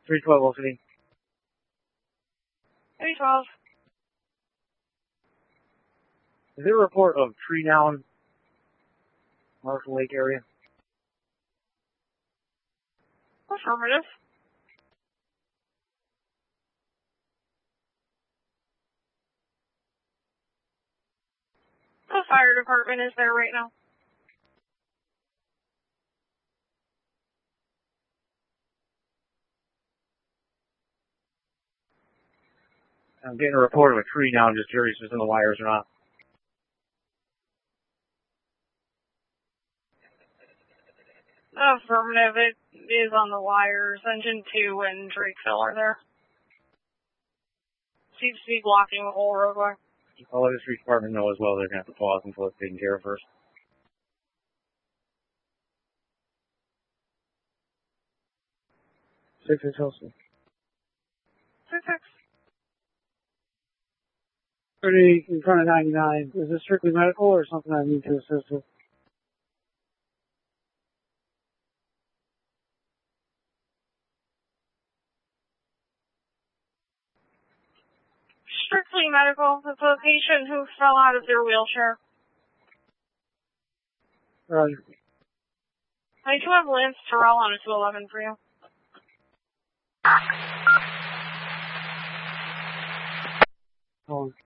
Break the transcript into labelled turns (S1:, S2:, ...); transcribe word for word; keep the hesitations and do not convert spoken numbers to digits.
S1: three twelve, Wolfie.
S2: three twelve.
S1: Is there a report of tree down Marshall Lake area?
S2: Affirmative. The fire department is there right now.
S1: I'm getting a report of a tree down, just curious if it's in the wires or not.
S2: Affirmative, it is on the wires. Engine two and Drakeville are there. Seems to be blocking the whole roadway.
S1: I'll let the street department know as well. They're going to have to pause until it's taken care of first. Six is Chelsea.
S2: Six six.
S3: thirty in front of ninety-nine. Is this strictly medical or something I need to assist with?
S2: Strictly medical. It's a patient who fell out of their wheelchair.
S3: Roger.
S2: I do have Lance Terrell on a two eleven for you.
S3: Hold on.